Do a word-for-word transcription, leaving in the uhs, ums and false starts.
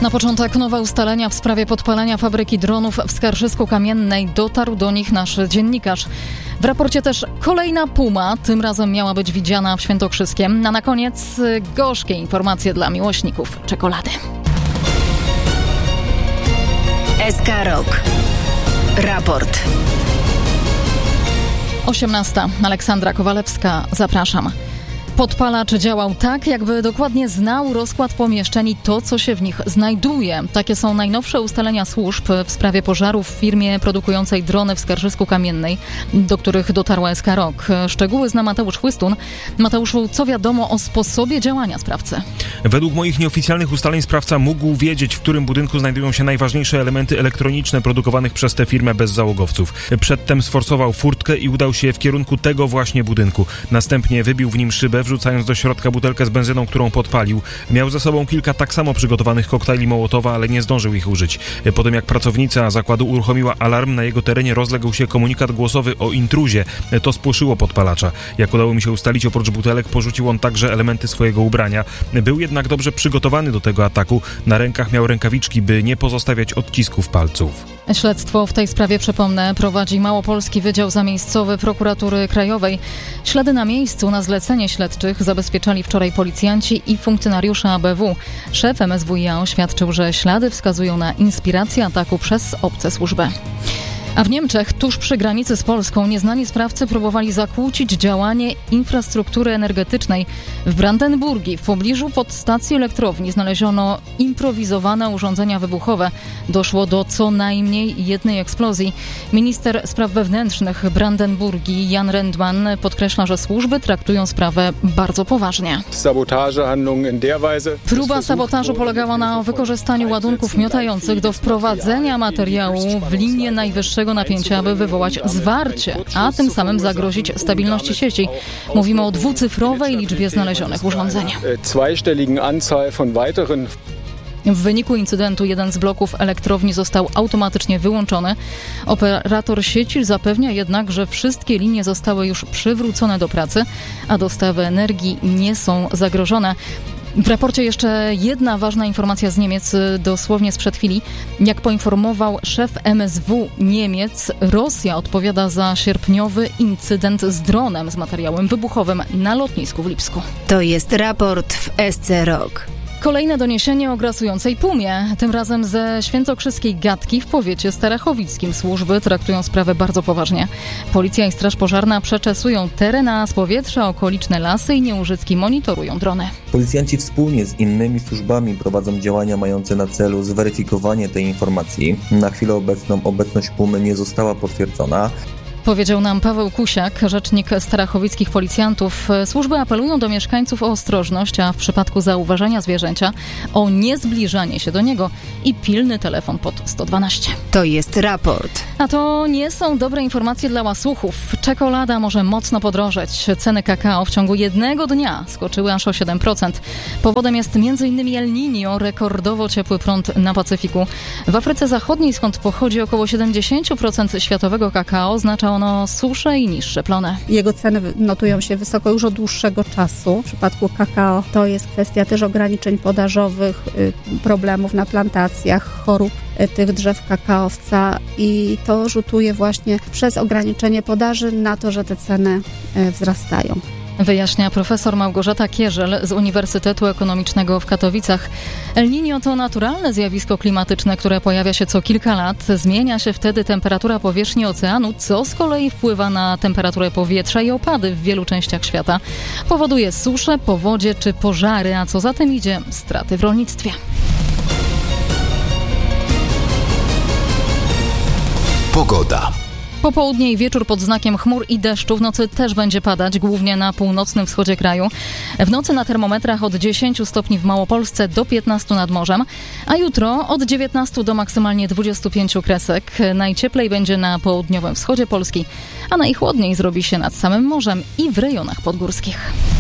Na początek nowe ustalenia w sprawie podpalenia fabryki dronów w Skarżysku-Kamiennej. Dotarł do nich nasz dziennikarz. W raporcie też kolejna puma, tym razem miała być widziana w Świętokrzyskiem. A na koniec gorzkie informacje dla miłośników czekolady. S K Rok. Raport. osiemnasta. Aleksandra Kowalewska. Zapraszam. Podpalacz działał tak, jakby dokładnie znał rozkład pomieszczeń i to, co się w nich znajduje. Takie są najnowsze ustalenia służb w sprawie pożarów w firmie produkującej drony w Skarżysku-Kamiennej, do których dotarła S K Rok. Szczegóły zna Mateusz Chłystun. Mateuszu, co wiadomo o sposobie działania sprawcy? Według moich nieoficjalnych ustaleń sprawca mógł wiedzieć, w którym budynku znajdują się najważniejsze elementy elektroniczne produkowanych przez tę firmę bez załogowców. Przedtem sforsował furtkę i udał się w kierunku tego właśnie budynku. Następnie wybił w nim szybę, wrzucając do środka butelkę z benzyną, którą podpalił. Miał ze sobą kilka tak samo przygotowanych koktajli Mołotowa, ale nie zdążył ich użyć. Potem jak pracownica zakładu uruchomiła alarm, na jego terenie rozległ się komunikat głosowy o intruzie. To spłoszyło podpalacza. Jak udało mi się ustalić, oprócz butelek porzucił on także elementy swojego ubrania. Był jednak dobrze przygotowany do tego ataku. Na rękach miał rękawiczki, by nie pozostawiać odcisków palców. Śledztwo w tej sprawie, przypomnę, prowadzi Małopolski Wydział Zamiejscowy Prokuratury Krajowej. Ślady na miejscu na zlecenie śledczych zabezpieczali wczoraj policjanci i funkcjonariusze A B W. Szef M S W i A oświadczył, że ślady wskazują na inspirację ataku przez obce służby. A w Niemczech, tuż przy granicy z Polską, nieznani sprawcy próbowali zakłócić działanie infrastruktury energetycznej. W Brandenburgii, w pobliżu podstacji elektrowni, znaleziono improwizowane urządzenia wybuchowe. Doszło do co najmniej jednej eksplozji. Minister spraw wewnętrznych Brandenburgii, Jan Rendman, podkreśla, że służby traktują sprawę bardzo poważnie. Próba sabotażu polegała na wykorzystaniu ładunków miotających do wprowadzenia materiału w linię najwyższego napięcia, aby wywołać zwarcie, a tym samym zagrozić stabilności sieci. Mówimy o dwucyfrowej liczbie znalezionych urządzeń. W wyniku incydentu jeden z bloków elektrowni został automatycznie wyłączony. Operator sieci zapewnia jednak, że wszystkie linie zostały już przywrócone do pracy, a dostawy energii nie są zagrożone. W raporcie jeszcze jedna ważna informacja z Niemiec, dosłownie sprzed chwili. Jak poinformował szef M S W Niemiec, Rosja odpowiada za sierpniowy incydent z dronem z materiałem wybuchowym na lotnisku w Lipsku. To jest raport w S C Rok. Kolejne doniesienie o grasującej pumie, tym razem ze świętokrzyskiej Gatki w powiecie starachowickim. Służby traktują sprawę bardzo poważnie. Policja i Straż Pożarna przeczesują teren, a z powietrza okoliczne lasy i Nieużycki monitorują drony. Policjanci wspólnie z innymi służbami prowadzą działania mające na celu zweryfikowanie tej informacji. Na chwilę obecną obecność pumy nie została potwierdzona. Powiedział nam Paweł Kusiak, rzecznik starachowickich policjantów. Służby apelują do mieszkańców o ostrożność, a w przypadku zauważenia zwierzęcia o niezbliżanie się do niego i pilny telefon pod sto dwanaście. To jest raport. A to nie są dobre informacje dla łasuchów. Czekolada może mocno podrożeć. Ceny kakao w ciągu jednego dnia skoczyły aż o siedem procent. Powodem jest m.in. El Niño, rekordowo ciepły prąd na Pacyfiku. W Afryce Zachodniej, skąd pochodzi około siedemdziesiąt procent światowego kakao, oznacza ono susze i niższe plony. Jego ceny notują się wysoko już od dłuższego czasu. W przypadku kakao to jest kwestia też ograniczeń podażowych, problemów na plantacjach, chorób tych drzew kakaowca i to rzutuje właśnie przez ograniczenie podaży na to, że te ceny wzrastają. Wyjaśnia profesor Małgorzata Kierzel z Uniwersytetu Ekonomicznego w Katowicach. El Niño to naturalne zjawisko klimatyczne, które pojawia się co kilka lat. Zmienia się wtedy temperatura powierzchni oceanu, co z kolei wpływa na temperaturę powietrza i opady w wielu częściach świata. Powoduje susze, powodzie czy pożary, a co za tym idzie, straty w rolnictwie. Pogoda. Popołudnie i wieczór pod znakiem chmur i deszczu. W nocy też będzie padać, głównie na północnym wschodzie kraju. W nocy na termometrach od dziesięciu stopni w Małopolsce do piętnastu nad morzem, a jutro od dziewiętnastu do maksymalnie dwudziestu pięciu kresek. Najcieplej będzie na południowym wschodzie Polski, a najchłodniej zrobi się nad samym morzem i w rejonach podgórskich.